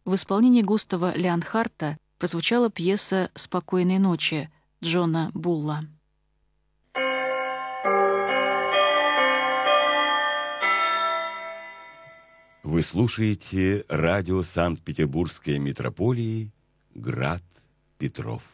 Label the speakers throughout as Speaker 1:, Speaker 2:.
Speaker 1: в исполнении Густава Леонхарта прозвучала пьеса «Спокойной ночи» Джона Булла.
Speaker 2: Вы слушаете радио Санкт-Петербургской метрополии «Град Петров».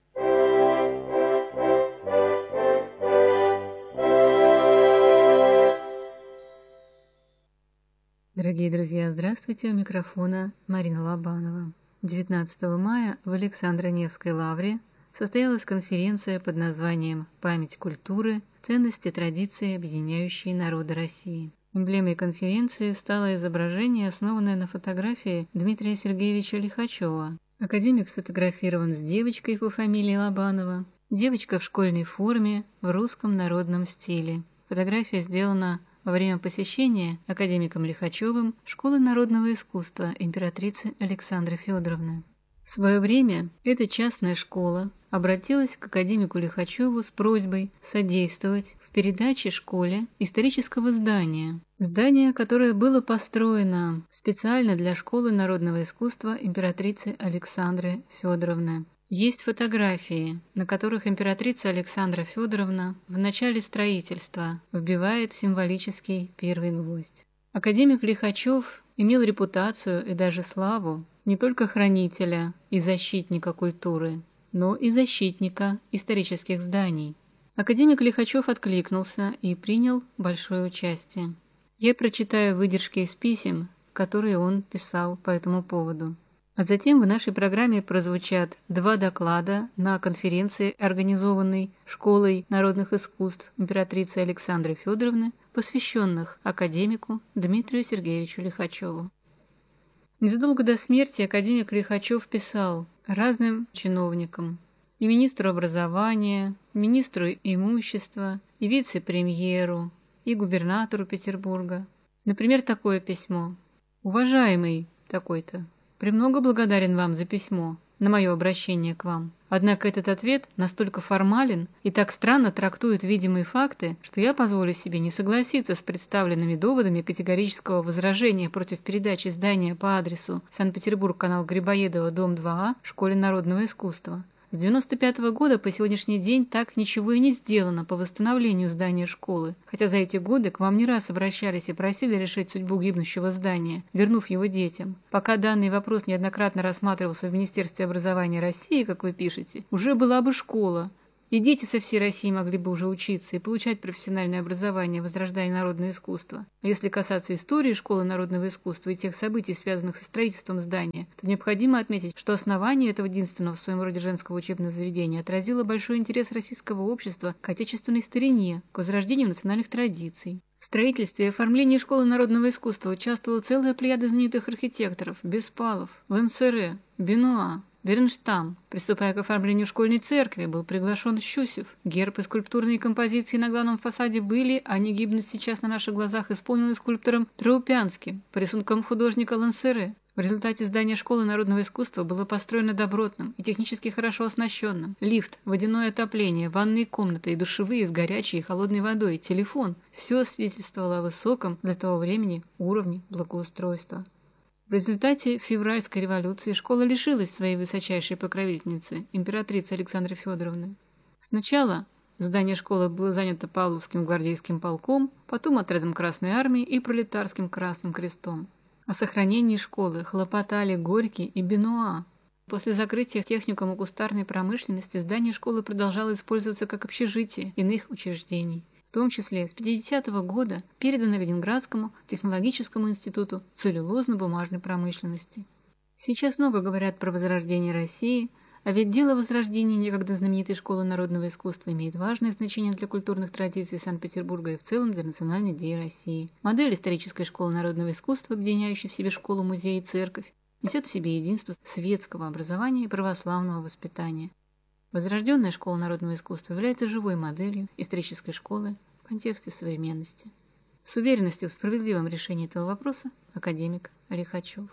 Speaker 3: Дорогие друзья, здравствуйте! У микрофона Марина Лобанова. 19 мая в Александро-Невской лавре состоялась конференция под названием «Память культуры. Ценности и традиции, объединяющие народы России». Эмблемой конференции стало изображение, основанное на фотографии Дмитрия Сергеевича Лихачева. Академик сфотографирован с девочкой по фамилии Лобанова. Девочка в школьной форме в русском народном стиле. Фотография сделана во время посещения академиком Лихачевым школы народного искусства императрицы Александры Федоровны. В свое время эта частная школа обратилась к академику Лихачеву с просьбой содействовать в передаче школе исторического здания. Здание, которое было построено специально для школы народного искусства императрицы Александры Федоровны. Есть фотографии, на которых императрица Александра Федоровна в начале строительства вбивает символический первый гвоздь. Академик Лихачев имел репутацию и даже славу не только хранителя и защитника культуры, но и защитника исторических зданий. Академик Лихачев откликнулся и принял большое участие. Я прочитаю выдержки из писем, которые он писал по этому поводу. А затем в нашей программе прозвучат 2 доклада на конференции, организованной Школой народных искусств императрицы Александры Федоровны, посвященных академику Дмитрию Сергеевичу Лихачеву. Незадолго до смерти академик Лихачев писал разным чиновникам, и министру образования, министру имущества, и вице-премьеру, и губернатору Петербурга. Например, такое письмо. «Уважаемый такой-то, премного благодарен вам за письмо, на мое обращение к вам. Однако этот ответ настолько формален и так странно трактует видимые факты, что я позволю себе не согласиться с представленными доводами категорического возражения против передачи здания по адресу Санкт-Петербург, канал Грибоедова, дом 2А, Школе народного искусства. С 1995 года по сегодняшний день так ничего и не сделано по восстановлению здания школы, хотя за эти годы к вам не раз обращались и просили решить судьбу гибнущего здания, вернув его детям. Пока данный вопрос неоднократно рассматривался в Министерстве образования России, как вы пишете, уже была бы школа, и дети со всей России могли бы уже учиться и получать профессиональное образование, возрождая народное искусство. А если касаться истории школы народного искусства и тех событий, связанных со строительством здания, то необходимо отметить, что основание этого единственного в своем роде женского учебного заведения отразило большой интерес российского общества к отечественной старине, к возрождению национальных традиций. В строительстве и оформлении школы народного искусства участвовала целая плеяда знаменитых архитекторов: Беспалов, Лансере, Бенуа, Бернштам. Приступая к оформлению школьной церкви, был приглашен Щусев. Герб и скульптурные композиции на главном фасаде были, они гибнут сейчас на наших глазах, исполнены скульптором Траупянским по рисункам художника Лансере. В результате здание школы народного искусства было построено добротным и технически хорошо оснащенным. Лифт, водяное отопление, ванные комнаты и душевые с горячей и холодной водой, телефон – все свидетельствовало о высоком для того времени уровне благоустройства. В результате февральской революции школа лишилась своей высочайшей покровительницы, императрицы Александры Федоровны. Сначала здание школы было занято Павловским гвардейским полком, потом отрядом Красной армии и пролетарским Красным крестом. О сохранении школы хлопотали Горький и Бенуа. После закрытия техникума кустарной промышленности здание школы продолжало использоваться как общежитие иных учреждений. В том числе с 50-го года передано Ленинградскому технологическому институту целлюлозно-бумажной промышленности. Сейчас много говорят про возрождение России, а ведь дело возрождения некогда знаменитой школы народного искусства имеет важное значение для культурных традиций Санкт-Петербурга и в целом для национальной идеи России. Модель исторической школы народного искусства, объединяющая в себе школу, музей и церковь, несет в себе единство светского образования и православного воспитания. Возрожденная школа народного искусства является живой моделью исторической школы в контексте современности. С уверенностью в справедливом решении этого вопроса академик Лихачев.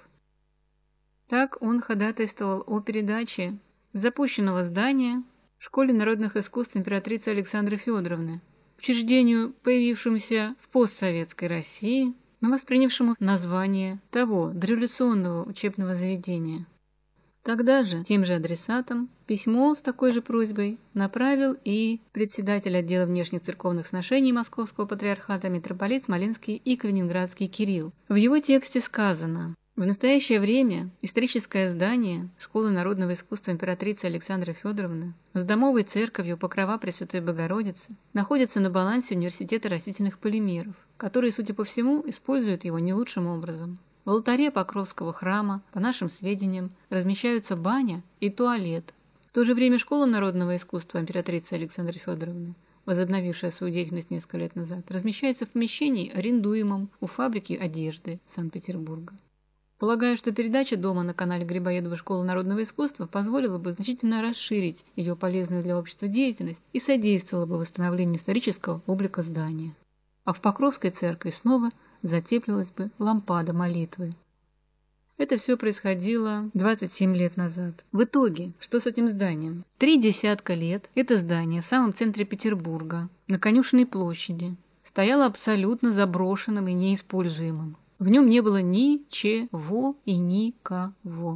Speaker 3: Так он ходатайствовал о передаче запущенного здания Школе народных искусств императрицы Александры Федоровны, учреждению, появившемуся в постсоветской России, но воспринявшему название того дореволюционного учебного заведения. Тогда же тем же адресатам письмо с такой же просьбой направил и председатель отдела внешних церковных сношений Московского патриархата митрополит Смоленский и Калининградский Кирилл. В его тексте сказано: «В настоящее время историческое здание Школы народного искусства императрицы Александры Федоровны с домовой церковью Покрова Пресвятой Богородицы находится на балансе Университета растительных полимеров, который, судя по всему, использует его не лучшим образом. В алтаре Покровского храма, по нашим сведениям, размещаются баня и туалет. В то же время Школа народного искусства императрицы Александры Федоровны, возобновившая свою деятельность несколько лет назад, размещается в помещении, арендуемом у фабрики одежды Санкт-Петербурга. Полагаю, что передача дома на канале Грибоедова «Школа народного искусства» позволила бы значительно расширить ее полезную для общества деятельность и содействовала бы восстановлению исторического облика здания. А в Покровской церкви снова затеплилась бы лампада молитвы». Это все происходило 27 лет назад. В итоге, что с этим зданием? 30 лет это здание в самом центре Петербурга, на Конюшенной площади, стояло абсолютно заброшенным и неиспользуемым. В нем не было ничего и никого.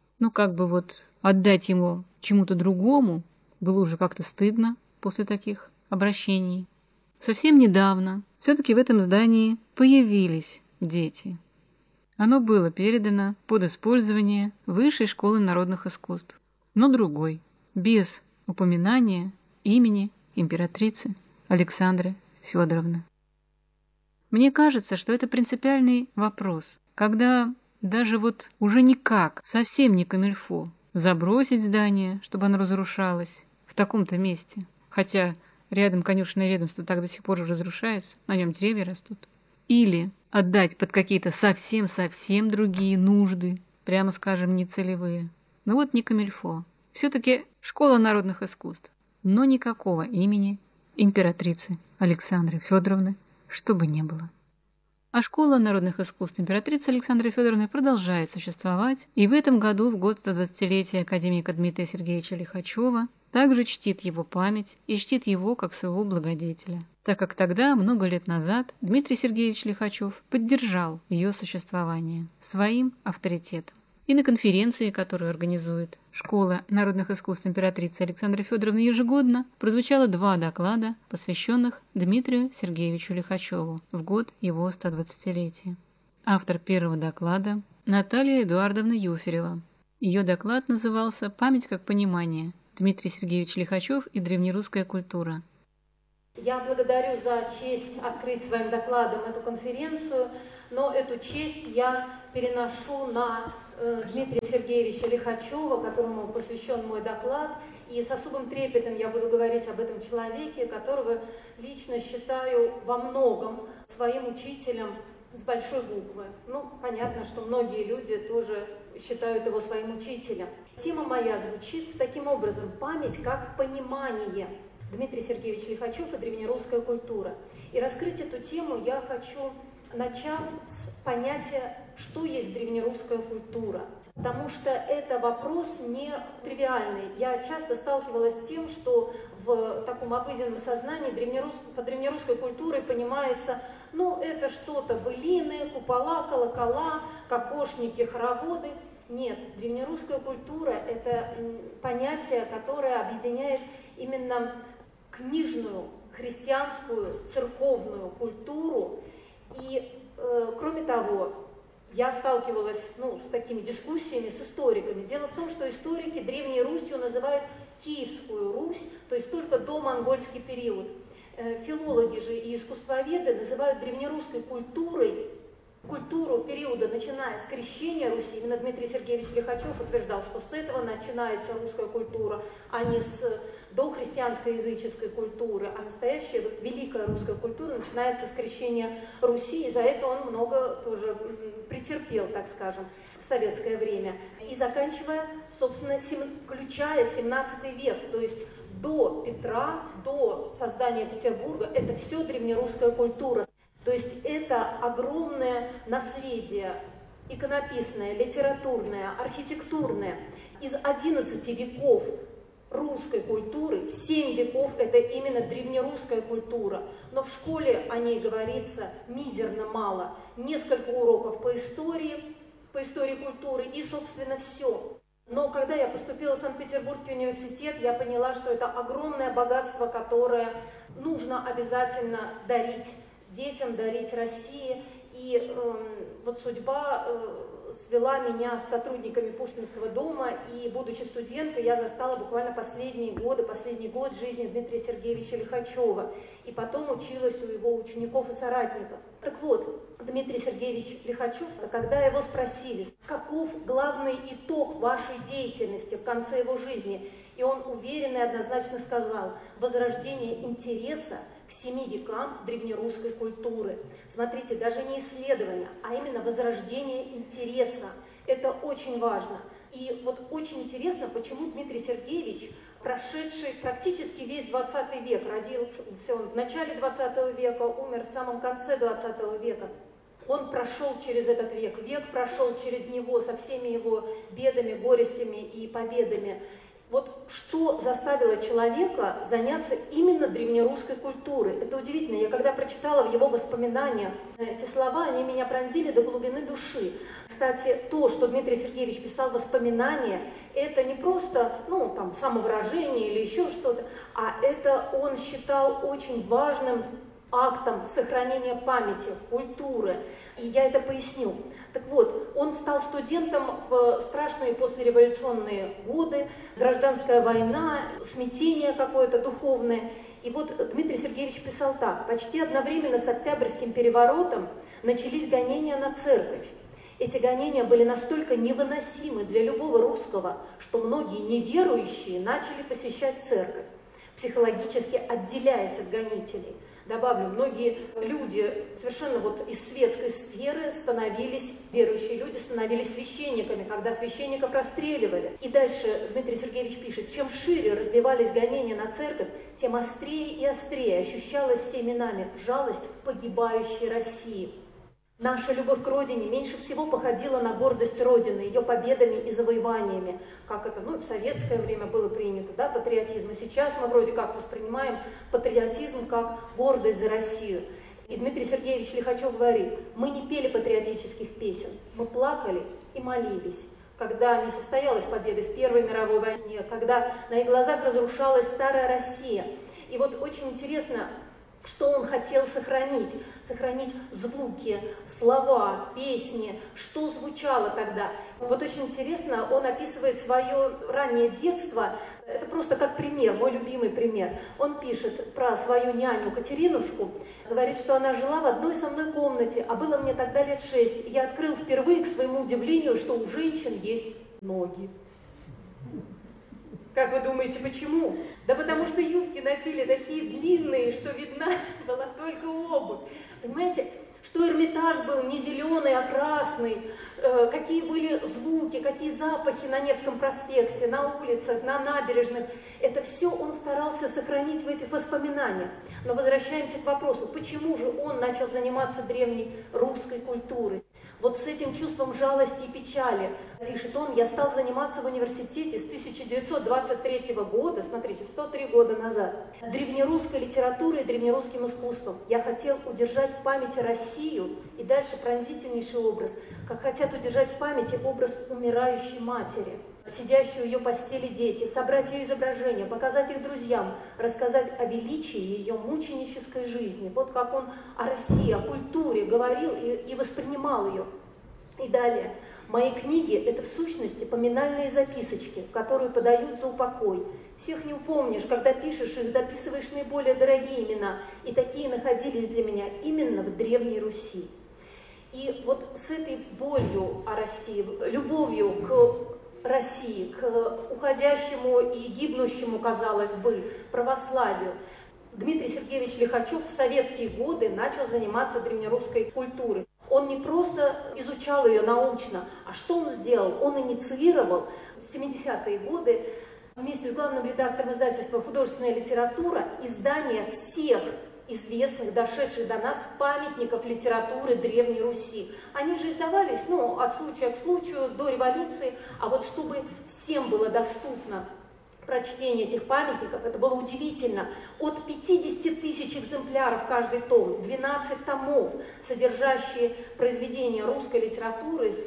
Speaker 3: Отдать ему чему-то другому было уже как-то стыдно после таких обращений. Совсем недавно все-таки в этом здании появились дети. Оно было передано под использование Высшей школы народных искусств, но другой, без упоминания имени императрицы Александры Федоровны. Мне кажется, что это принципиальный вопрос, когда даже уже никак, совсем не камильфо, забросить здание, чтобы оно разрушалось в таком-то месте, хотя рядом конюшенное ведомство так до сих пор разрушается, на нем деревья растут. Или отдать под какие-то совсем-совсем другие нужды, прямо скажем, нецелевые. Не камильфо. Все-таки Школа народных искусств, но никакого имени императрицы Александры Федоровны чтобы не было. А Школа народных искусств императрицы Александры Федоровны продолжает существовать, и в этом году, в год 120-летия академика Дмитрия Сергеевича Лихачева, также чтит его память и чтит его как своего благодетеля, так как тогда, много лет назад, Дмитрий Сергеевич Лихачев поддержал ее существование своим авторитетом. И на конференции, которую организует Школа народных искусств императрицы Александры Федоровны ежегодно, прозвучало 2 доклада, посвященных Дмитрию Сергеевичу Лихачеву в год его 120-летия. Автор первого доклада – Наталья Эдуардовна Юферева. Ее доклад назывался «Память как понимание. Дмитрий Сергеевич Лихачев и древнерусская культура».
Speaker 4: Я благодарю за честь открыть своим докладом эту конференцию, но эту честь я переношу на Дмитрия Сергеевича Лихачева, которому посвящен мой доклад, и с особым трепетом я буду говорить об этом человеке, которого лично считаю во многом своим учителем с большой буквы. Понятно, что многие люди тоже считают его своим учителем. Тема моя звучит таким образом: память как понимание. Дмитрий Сергеевич Лихачев и древнерусская культура. И раскрыть эту тему я хочу, начав с понятия, что есть древнерусская культура. Потому что это вопрос не тривиальный. Я часто сталкивалась с тем, что в таком обыденном сознании под древнерусской культурой понимается, это что-то былины, купола, колокола, кокошники, хороводы. Нет, древнерусская культура – это понятие, которое объединяет именно книжную, христианскую, церковную культуру. И, кроме того, я сталкивалась с такими дискуссиями с историками. Дело в том, что историки Древней Русью называют Киевскую Русь, то есть только домонгольский период. Филологи же и искусствоведы называют древнерусской культурой культуру периода, начиная с крещения Руси. Именно Дмитрий Сергеевич Лихачев утверждал, что с этого начинается русская культура, а не с дохристианской языческой культуры. А настоящая великая русская культура начинается с крещения Руси, и за это он много тоже претерпел, так скажем, в советское время. И заканчивая, собственно, включая 17 век, то есть до Петра, до создания Петербурга, это все древнерусская культура. То есть это огромное наследие иконописное, литературное, архитектурное из 11 веков русской культуры, 7 веков это именно древнерусская культура. Но в школе о ней говорится мизерно мало. Несколько уроков по истории культуры и, собственно, все. Но когда я поступила в Санкт-Петербургский университет, я поняла, что это огромное богатство, которое нужно обязательно дарить детям, дарить России. И вот судьба свела меня с сотрудниками Пушкинского дома, и, будучи студенткой, я застала буквально последний год жизни Дмитрия Сергеевича Лихачева, и потом училась у его учеников и соратников. Так вот, Дмитрий Сергеевич Лихачев, когда его спросили, каков главный итог вашей деятельности в конце его жизни, и он уверенно и однозначно сказал: возрождение интереса к 7 векам древнерусской культуры. Смотрите, даже не исследование, а именно возрождение интереса. Это очень важно. И вот очень интересно, почему Дмитрий Сергеевич, прошедший практически весь 20 век, родился он в начале 20 века, умер в самом конце 20 века, он прошел через этот век, век прошел через него со всеми его бедами, горестями и победами. Вот что заставило человека заняться именно древнерусской культурой? Это удивительно. Я когда прочитала в его воспоминаниях эти слова, они меня пронзили до глубины души. Кстати, то, что Дмитрий Сергеевич писал воспоминания, это не просто, самовыражение или еще что-то, а это он считал очень важным актом сохранения памяти, культуры. И я это поясню. Так вот, он стал студентом в страшные послереволюционные годы, гражданская война, смятение какое-то духовное. И вот Дмитрий Сергеевич писал так: почти одновременно с Октябрьским переворотом начались гонения на церковь. Эти гонения были настолько невыносимы для любого русского, что многие неверующие начали посещать церковь, психологически отделяясь от гонителей. Добавлю, многие люди совершенно из светской сферы верующие люди становились священниками, когда священников расстреливали. И дальше Дмитрий Сергеевич пишет: чем шире развивались гонения на церковь, тем острее и острее ощущалась всеми нами жалость к погибающей России. Наша любовь к Родине меньше всего походила на гордость Родины, ее победами и завоеваниями, как это в советское время было принято, патриотизм. И сейчас мы вроде как воспринимаем патриотизм как гордость за Россию. И Дмитрий Сергеевич Лихачев говорит: мы не пели патриотических песен, мы плакали и молились, когда не состоялась победа в Первой мировой войне, когда на их глазах разрушалась старая Россия. И вот очень интересно, что он хотел сохранить звуки, слова, песни, что звучало тогда. Вот очень интересно, он описывает свое раннее детство, это просто как пример, мой любимый пример. Он пишет про свою няню Катеринушку, говорит, что она жила в одной со мной комнате, а было мне тогда лет 6, и я открыл впервые, к своему удивлению, что у женщин есть ноги. Как вы думаете, почему? Да потому что юбки носили такие длинные, что видна была только обувь. Понимаете, что Эрмитаж был не зеленый, а красный, какие были звуки, какие запахи на Невском проспекте, на улицах, на набережных. Это все он старался сохранить в этих воспоминаниях. Но возвращаемся к вопросу, почему же он начал заниматься древней русской культурой? Вот с этим чувством жалости и печали, пишет он, я стал заниматься в университете с 1923 года, смотрите, 103 года назад, древнерусской литературой и древнерусским искусством. Я хотел удержать в памяти Россию, и дальше пронзительнейший образ, как хотят удержать в памяти образ умирающей матери, сидящие у ее постели дети, собрать ее изображения, показать их друзьям, рассказать о величии ее мученической жизни. Вот как он о России, о культуре говорил и воспринимал ее. И далее. Мои книги – это в сущности поминальные записочки, которые подают за упокой. Всех не упомнишь, когда пишешь их, записываешь наиболее дорогие имена. И такие находились для меня именно в Древней Руси. И вот с этой болью о России, любовью к России, к уходящему и гибнущему, казалось бы, православию, Дмитрий Сергеевич Лихачев в советские годы начал заниматься древнерусской культурой. Он не просто изучал ее научно, а что он сделал? Он инициировал в 70-е годы вместе с главным редактором издательства «Художественная литература» издание всех известных, дошедших до нас памятников литературы Древней Руси. Они же издавались, от случая к случаю, до революции, а вот чтобы всем было доступно прочтение этих памятников. Это было удивительно. От 50 тысяч экземпляров каждый том, 12 томов, содержащие произведения русской литературы с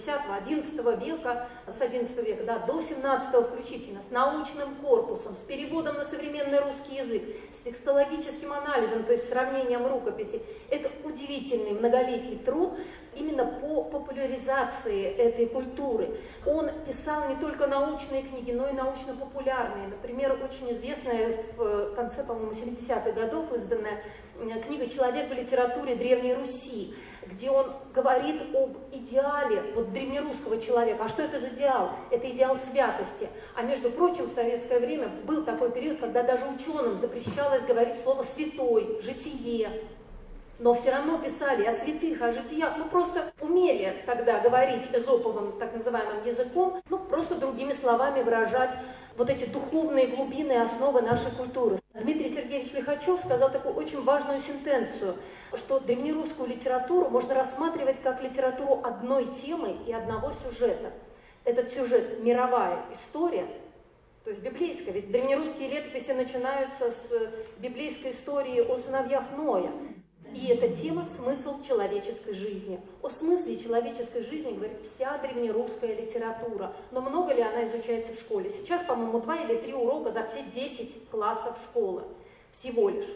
Speaker 4: X-XI века, с XI века до XVII включительно, с научным корпусом, с переводом на современный русский язык, с текстологическим анализом, то есть сравнением рукописей. Это удивительный многолетний труд именно по популяризации этой культуры. Он писал не только научные книги, но и научно-популярные. Например, очень известная в конце, по-моему, 70-х годов изданная книга «Человек в литературе Древней Руси», где он говорит об идеале древнерусского человека. А что это за идеал? Это идеал святости. А между прочим, в советское время был такой период, когда даже ученым запрещалось говорить слово «святой», «житие». Но все равно писали о святых, о житиях, просто умели тогда говорить эзоповым, так называемым языком, просто другими словами выражать вот эти духовные глубины и основы нашей культуры. Дмитрий Сергеевич Лихачев сказал такую очень важную сентенцию, что древнерусскую литературу можно рассматривать как литературу одной темы и одного сюжета. Этот сюжет – мировая история, то есть библейская, ведь древнерусские летописи начинаются с библейской истории о сыновьях Ноя. И эта тема – смысл человеческой жизни. О смысле человеческой жизни говорит вся древнерусская литература. Но много ли она изучается в школе? Сейчас, по-моему, 2 или 3 урока за все 10 классов школы. Всего лишь.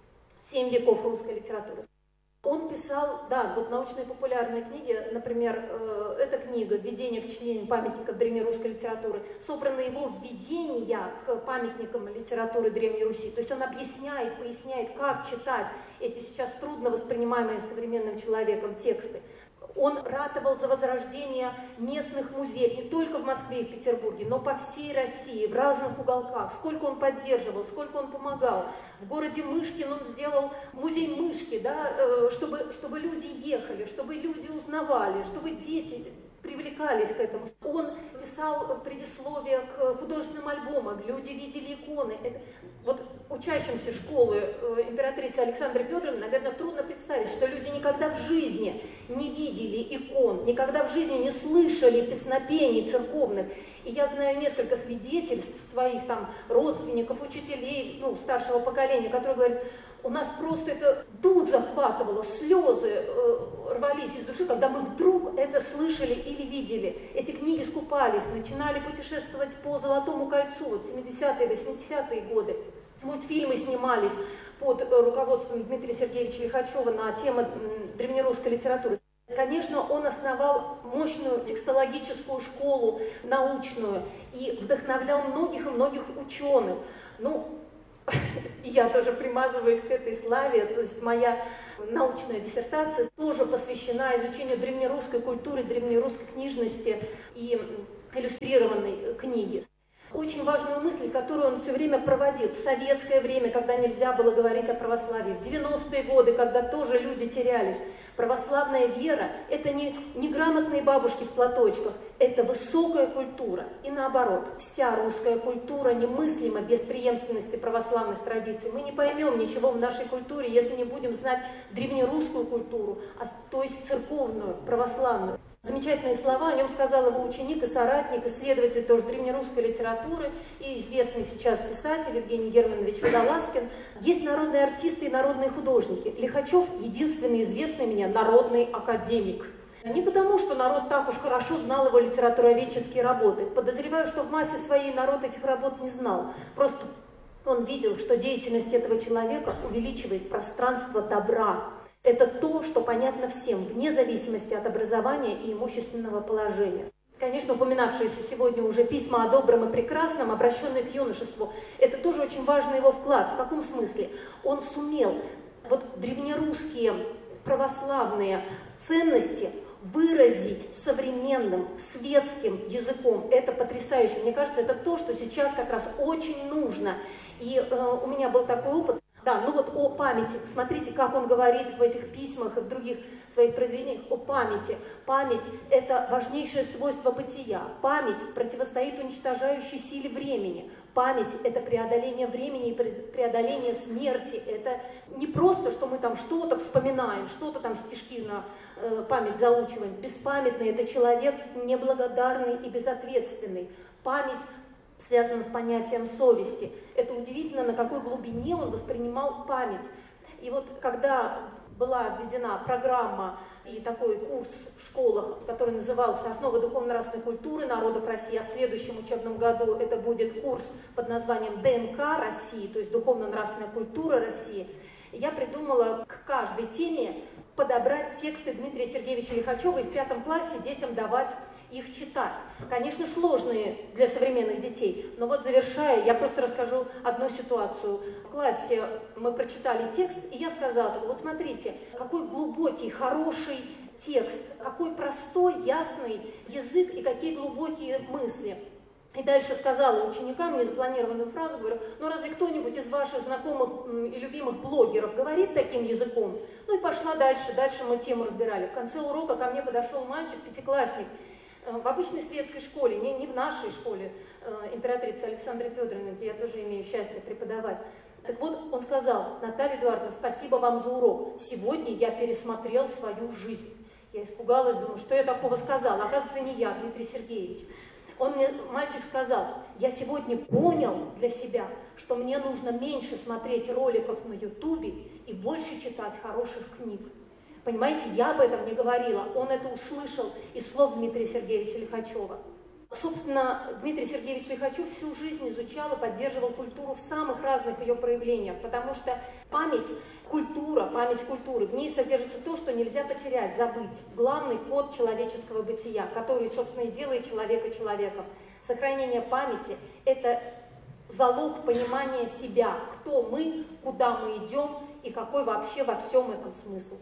Speaker 4: 7 веков русской литературы. Он писал, научные популярные книги, например, эта книга «Введение к чтению памятников древнерусской литературы», собраны его введения к памятникам литературы Древней Руси. То есть он объясняет, поясняет, как читать эти сейчас трудно воспринимаемые современным человеком тексты. Он ратовал за возрождение местных музеев не только в Москве и в Петербурге, но по всей России, в разных уголках. Сколько он поддерживал, сколько он помогал. В городе Мышкин он сделал музей мышки, чтобы люди ехали, чтобы люди узнавали, чтобы дети привлекались к этому. Он писал предисловие к художественным альбомам, люди видели иконы. Учащимся школы императрицы Александры Федоровны, наверное, трудно представить, что люди никогда в жизни не видели икон, никогда в жизни не слышали песнопений церковных. И я знаю несколько свидетельств своих родственников, учителей, старшего поколения, которые говорят, у нас просто это дух захватывало, слезы рвались из души, когда мы вдруг это слышали или видели. Эти книги скупались, начинали путешествовать по Золотому кольцу, 70-е, 80-е годы. Мультфильмы снимались под руководством Дмитрия Сергеевича Лихачева на темы древнерусской литературы. Конечно, он основал мощную текстологическую школу научную и вдохновлял многих и многих ученых. Я тоже примазываюсь к этой славе, то есть моя научная диссертация тоже посвящена изучению древнерусской культуры, древнерусской книжности и иллюстрированной книги. Очень важную мысль, которую он все время проводил в советское время, когда нельзя было говорить о православии, в 90-е годы, когда тоже люди терялись. Православная вера – это не грамотные бабушки в платочках, это высокая культура. И наоборот, вся русская культура немыслима без преемственности православных традиций. Мы не поймем ничего в нашей культуре, если не будем знать древнерусскую культуру, то есть церковную, православную. Замечательные слова о нем сказал его ученик и соратник, исследователь тоже древнерусской литературы и известный сейчас писатель Евгений Германович Водолазкин. Есть народные артисты и народные художники. Лихачев – единственный известный мне народный академик. Не потому, что народ так уж хорошо знал его литературоведческие работы. Подозреваю, что в массе своей народ этих работ не знал. Просто он видел, что деятельность этого человека увеличивает пространство добра. Это то, что понятно всем, вне зависимости от образования и имущественного положения. Конечно, упоминавшиеся сегодня уже письма о добром и прекрасном, обращенные к юношеству, это тоже очень важный его вклад. В каком смысле? Он сумел древнерусские православные ценности выразить современным светским языком. Это потрясающе. Мне кажется, это то, что сейчас как раз очень нужно. И у меня был такой опыт. О памяти. Смотрите, как он говорит в этих письмах и в других своих произведениях о памяти. Память – это важнейшее свойство бытия. Память противостоит уничтожающей силе времени. Память – это преодоление времени и преодоление смерти. Это не просто, что мы что-то вспоминаем, что-то стишки на память заучиваем. Беспамятный – это человек неблагодарный и безответственный. Память связано с понятием совести. Это удивительно, на какой глубине он воспринимал память. И вот когда была введена программа и такой курс в школах, который назывался «Основы духовно-нравственной культуры народов России», а в следующем учебном году это будет курс под названием «ДНК России», то есть «Духовно-нравственная культура России», я придумала к каждой теме подобрать тексты Дмитрия Сергеевича Лихачева и в 5 классе детям давать их читать. Конечно, сложные для современных детей, но вот завершая, я просто расскажу одну ситуацию. В классе мы прочитали текст, и я сказала: вот смотрите, какой глубокий, хороший текст, какой простой, ясный язык и какие глубокие мысли. И дальше сказала ученикам незапланированную фразу, говорю: ну разве кто-нибудь из ваших знакомых и любимых блогеров говорит таким языком? Ну и пошла дальше мы тему разбирали. В конце урока ко мне подошел мальчик, 5-классник, в обычной светской школе, не в нашей школе императрицы Александры Федоровны, где я тоже имею счастье преподавать. Так вот, он сказал: Наталья Эдуардовна, спасибо вам за урок. Сегодня я пересмотрел свою жизнь. Я испугалась, думаю, что я такого сказала. Оказывается, не я, Дмитрий Сергеевич. Мальчик сказал: я сегодня понял для себя, что мне нужно меньше смотреть роликов на Ютубе и больше читать хороших книг. Понимаете, я об этом не говорила, он это услышал из слов Дмитрия Сергеевича Лихачева. Собственно, Дмитрий Сергеевич Лихачев всю жизнь изучал и поддерживал культуру в самых разных ее проявлениях, потому что память культуры, в ней содержится то, что нельзя потерять, забыть. Главный код человеческого бытия, который, собственно, и делает человека человеком. Сохранение памяти – это залог понимания себя, кто мы, куда мы идем и какой вообще во всем этом смысл.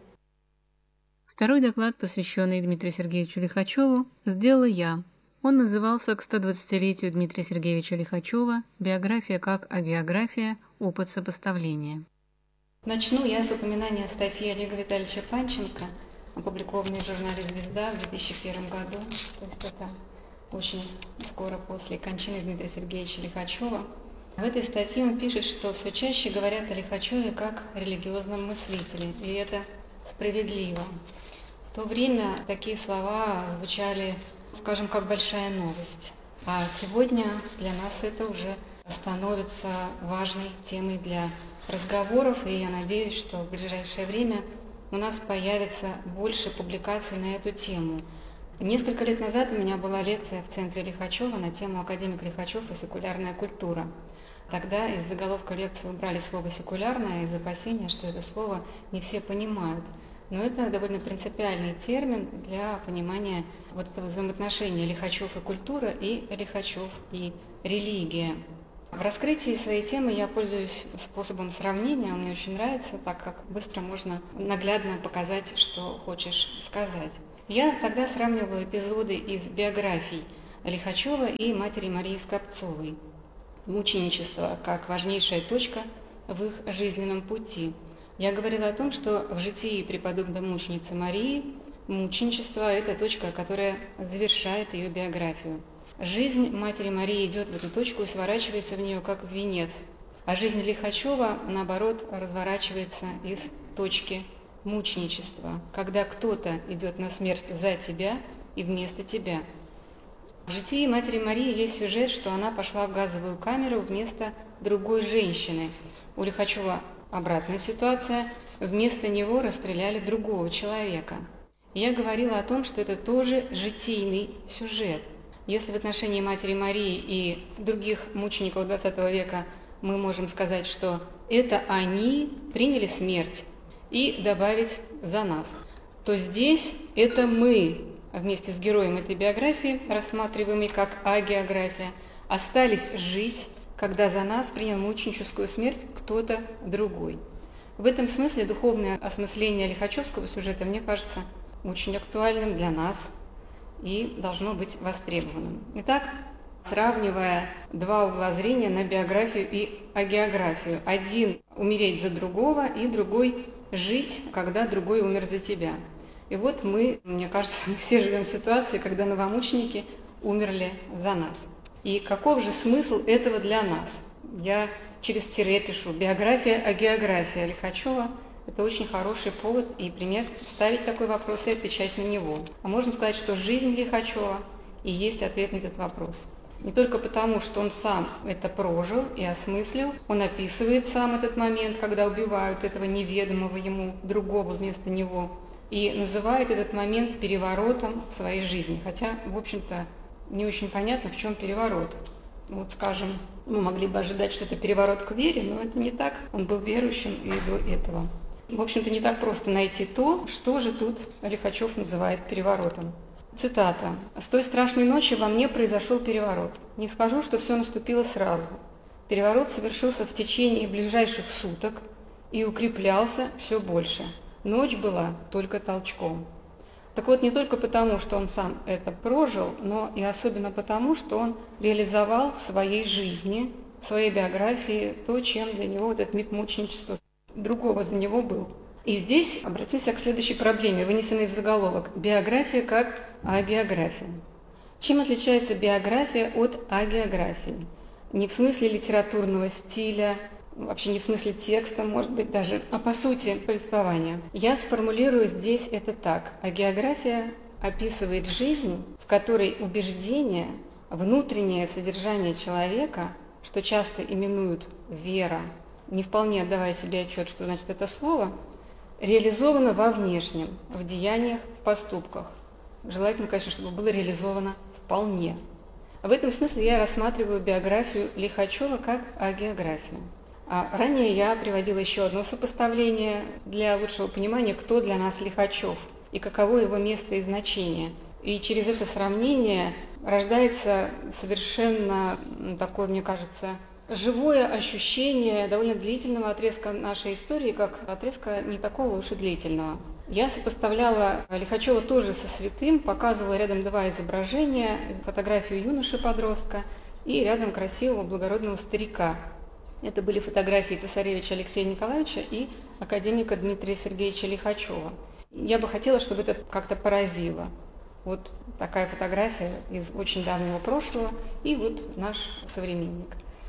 Speaker 3: Второй доклад, посвященный Дмитрию Сергеевичу Лихачеву, сделала я. Он назывался «К 120-летию Дмитрия Сергеевича Лихачева. Биография как агеография. Опыт сопоставления».
Speaker 5: Начну я с упоминания статьи Олега Витальевича Панченко, опубликованной в журнале «Звезда» в 2001 году. То есть это очень скоро после кончины Дмитрия Сергеевича Лихачева. В этой статье он пишет, что все чаще говорят о Лихачеве как религиозном мыслителе, и это справедливо. В то время такие слова звучали, скажем, как большая новость. А сегодня для нас это уже становится важной темой для разговоров, и я надеюсь, что в ближайшее время у нас появится больше публикаций на эту тему. Несколько лет назад у меня была лекция в центре Лихачева на тему «Академик Лихачев и секулярная культура». Тогда из заголовка лекции убрали слово «секулярное» из опасения, что это слово не все понимают. Но это довольно принципиальный термин для понимания вот этого взаимоотношения Лихачев и культура и Лихачев и религия. В раскрытии своей темы я пользуюсь способом сравнения, он мне очень нравится, так как быстро можно наглядно показать, что хочешь сказать. Я тогда сравнивала эпизоды из биографий Лихачева и матери Марии Скопцовой. Мученичество как важнейшая точка в их жизненном пути. Я говорила о том, что в житии преподобной мученицы Марии мученичество – это точка, которая завершает ее биографию. Жизнь матери Марии идет в эту точку и сворачивается в нее как в венец, а жизнь Лихачева, наоборот, разворачивается из точки мученичества, когда кто-то идет на смерть за тебя и вместо тебя. В житии матери Марии есть сюжет, что она пошла в газовую камеру вместо другой женщины. У Лихачева обратная ситуация, вместо него расстреляли другого человека. Я говорила о том, что это тоже житийный сюжет. Если в отношении матери Марии и других мучеников XX века мы можем сказать, что это они приняли смерть и добавить за нас, то здесь это мы, вместе с героем этой биографии, рассматриваемой как агеография, остались жить, когда за нас принял мученическую смерть кто-то другой. В этом смысле духовное осмысление лихачевского сюжета, мне кажется, очень актуальным для нас и должно быть востребованным. Итак, сравнивая два угла зрения на биографию и агеографию. Один – умереть за другого, и другой – жить, когда другой умер за тебя. И вот мы, мне кажется, мы все живем в ситуации, когда новомученики умерли за нас. И каков же смысл этого для нас? Я через тире пишу «биография, агеография» Лихачева. Это очень хороший повод и пример ставить такой вопрос и отвечать на него. А можно сказать, что жизнь Лихачева и есть ответ на этот вопрос. Не только потому, что он сам это прожил и осмыслил, он описывает сам этот момент, когда убивают этого неведомого ему другого вместо него, и называет этот момент переворотом в своей жизни. Хотя, в общем-то, не очень понятно, в чем переворот. Вот, скажем, мы могли бы ожидать, что это переворот к вере, но это не так. Он был верующим и до этого. В общем-то, не так просто найти то, что же тут Лихачев называет переворотом. Цитата. «С той страшной ночи во мне произошел переворот. Не скажу, что все наступило сразу. Переворот совершился в течение ближайших суток и укреплялся все больше. Ночь была только толчком». Так вот, не только потому, что он сам это прожил, но и особенно потому, что он реализовал в своей жизни, в своей биографии то, чем для него этот миг мученичества другого за него был. И здесь обратимся к следующей проблеме, вынесенной в заголовок «Биография как агеография». Чем отличается биография от агеографии? Не в смысле литературного стиля, вообще не в смысле текста, может быть, даже, а по сути повествования. Я сформулирую здесь это так. Агеография описывает жизнь, в которой убеждение, внутреннее содержание человека, что часто именуют вера, не вполне отдавая себе отчет, что значит это слово, реализовано во внешнем, в деяниях, в поступках. Желательно, конечно, чтобы было реализовано вполне. В этом смысле я рассматриваю биографию Лихачева как агеографию. А ранее я приводила еще одно сопоставление для лучшего понимания, кто для нас Лихачев и каково его место и значение. И через это сравнение рождается совершенно такое, мне кажется, живое ощущение довольно длительного отрезка нашей истории, как отрезка не такого уж и длительного. Я сопоставляла Лихачева тоже со святым, показывала рядом два изображения, фотографию юноши-подростка и рядом красивого благородного старика. Это были фотографии цесаревича Алексея Николаевича и академика Дмитрия Сергеевича Лихачева. Я бы хотела, чтобы это как-то поразило. Вот такая фотография из очень давнего прошлого и вот наш современник.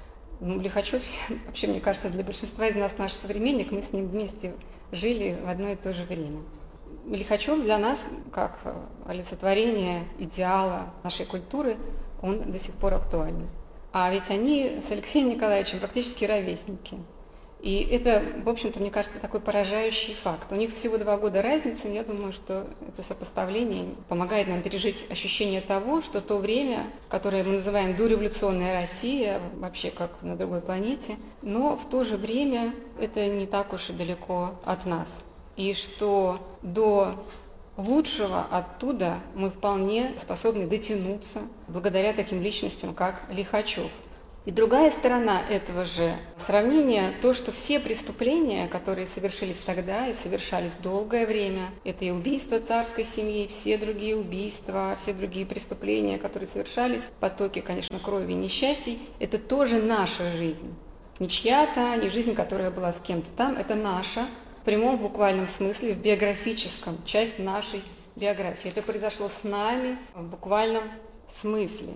Speaker 5: Лихачев, вообще, мне кажется, для большинства из нас наш современник, мы с ним вместе жили в одно и то же время. Лихачев для нас, как олицетворение идеала нашей культуры, он до сих пор актуален. А ведь они с Алексеем Николаевичем практически ровесники. И это, в общем-то, мне кажется, такой поражающий факт. У них всего 2 года разницы, я думаю, что это сопоставление помогает нам пережить ощущение того, что то время, которое мы называем дореволюционная Россия, вообще как на другой планете, но в то же время это не так уж и далеко от нас. И что до лучшего оттуда мы вполне способны дотянуться благодаря таким личностям, как Лихачев. И другая сторона этого же сравнения, то, что все преступления, которые совершились тогда и совершались долгое время, это и убийство царской семьи, все другие убийства, все другие преступления, которые совершались, потоки, конечно, крови и несчастий, это тоже наша жизнь. Не чья-то, не жизнь, которая была с кем-то там, это наша, в прямом буквальном смысле, в биографическом, часть нашей биографии. Это произошло с нами в буквальном смысле.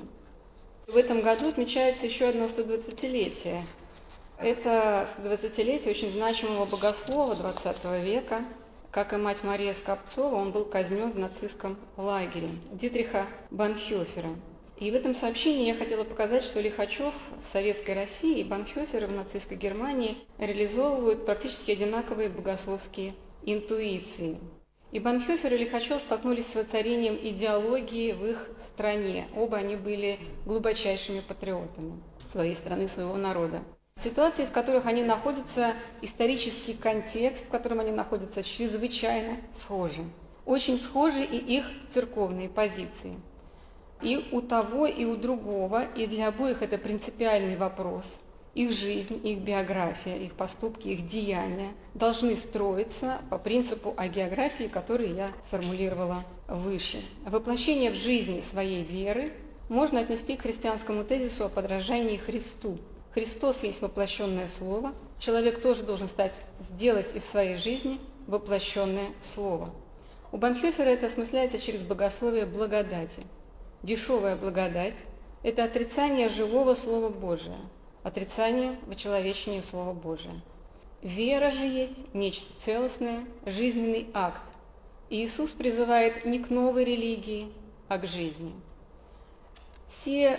Speaker 5: В этом году отмечается еще одно 120-летие. Это 120-летие очень значимого богослова XX века. Как и мать Мария Скопцова, он был казнен в нацистском лагере Дитриха Банхёфера. И в этом сообщении я хотела показать, что Лихачев в советской России и Банхёфер в нацистской Германии реализовывают практически одинаковые богословские интуиции. И Банхёфер и Лихачев столкнулись с воцарением идеологии в их стране. Оба они были глубочайшими патриотами своей страны, своего народа. Ситуации, в которых они находятся, исторический контекст, в котором они находятся, чрезвычайно схожи. Очень схожи и их церковные позиции. И у того, и у другого, и для обоих это принципиальный вопрос. Их жизнь, их биография, их поступки, их деяния должны строиться по принципу агеографии, который я сформулировала выше. Воплощение в жизни своей веры можно отнести к христианскому тезису о подражании Христу. Христос есть воплощенное слово. Человек тоже должен сделать из своей жизни воплощенное слово. У Банхёфера это осмысляется через богословие благодати. Дешевая благодать – это отрицание живого Слова Божия, отрицание вычеловечения Слова Божия. Вера же есть нечто целостное, жизненный акт. И Иисус призывает не к новой религии, а к жизни. Все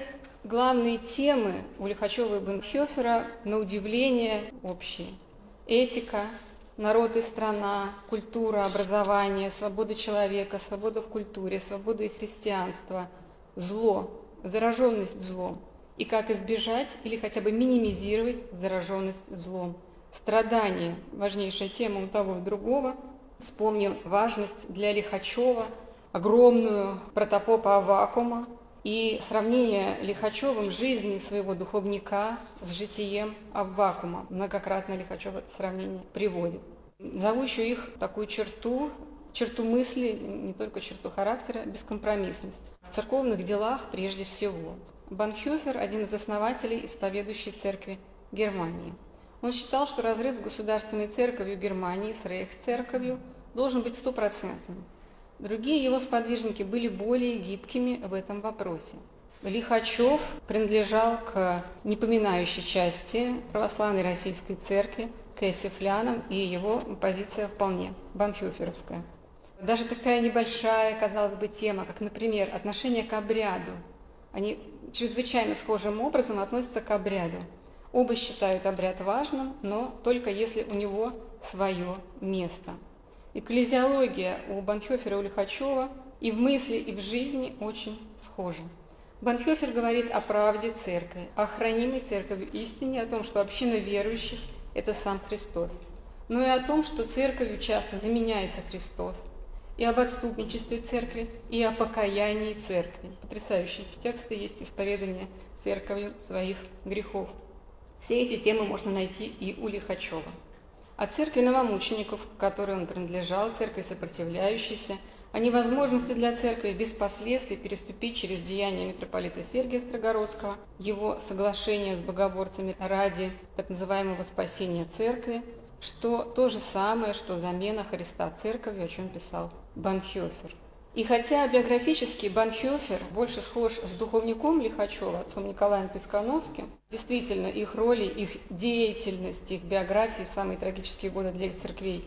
Speaker 5: Главные темы у Лихачева и Банхёфера, на удивление, общие. Этика, народ и страна, культура, образование, свобода человека, свобода в культуре, свобода и христианство, зло, зараженность злом, и как избежать или хотя бы минимизировать зараженность злом. Страдания – важнейшая тема у того и другого. Вспомним важность для Лихачева, огромную протопопа Аввакума и сравнение Лихачевым жизни своего духовника с житием Аввакума. Многократно Лихачев это сравнение приводит. Зову еще их такую черту мысли, не только черту характера, бескомпромиссность. В церковных делах прежде всего. Банхёфер – один из основателей исповедующей церкви Германии. Он считал, что разрыв с государственной церковью Германии, с рейхсцерковью, должен быть стопроцентным. Другие его сподвижники были более гибкими в этом вопросе. Лихачев принадлежал к непоминающей части православной российской церкви, к эсифлянам, и его позиция вполне банхёферовская. Даже такая небольшая, казалось бы, тема, как, например, отношение к обряду. Они чрезвычайно схожим образом относятся к обряду. Оба считают обряд важным, но только если у него свое место. Экклезиология у Банхёфера и у Лихачева и в мысли, и в жизни очень схожа. Банхёфер говорит о правде церкви, о хранимой церковью истине, о том, что община верующих – это сам Христос, но и о том, что церковью часто заменяется Христос, и об отступничестве церкви, и о покаянии церкви. Потрясающие тексты есть исповедание церковью своих грехов. Все эти темы можно найти и у Лихачева. О церкви новомучеников, к которой он принадлежал, церкви сопротивляющейся, о невозможности для церкви без последствий переступить через деяния митрополита Сергия Строгородского, его соглашение с богоборцами ради так называемого спасения церкви, что то же самое, что замена Христа церковью, о чем писал Банхёфер. И хотя биографически Банхёфер больше схож с духовником Лихачева, отцом Николаем Пискановским, действительно их роли, их деятельность, их биографии, самые трагические годы для их церквей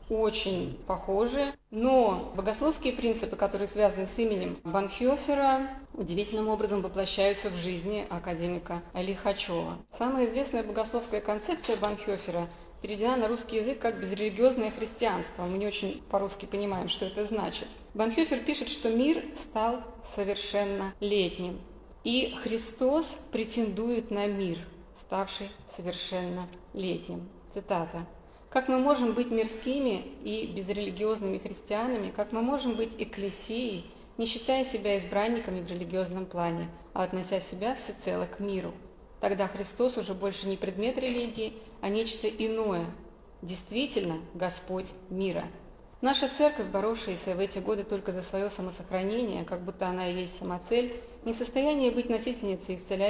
Speaker 5: очень похожи, но богословские принципы, которые связаны с именем Банхёфера, удивительным образом воплощаются в жизни академика Лихачева. Самая известная богословская концепция Банхёфера переведена на русский язык как «безрелигиозное христианство». Мы не очень по-русски понимаем, что это значит. Банхёфер пишет, что мир стал совершеннолетним, и Христос претендует на мир, ставший совершеннолетним. Цитата. «Как мы можем быть мирскими и безрелигиозными христианами, как мы можем быть экклесией, не считая себя избранниками в религиозном плане, а относя себя всецело к миру? Тогда Христос уже больше не предмет религии, а нечто иное. Действительно, Господь мира». Наша церковь, боровшаяся в эти годы только за свое самосохранение, как будто она и есть самоцель, не в состоянии быть носительницей исцеляющей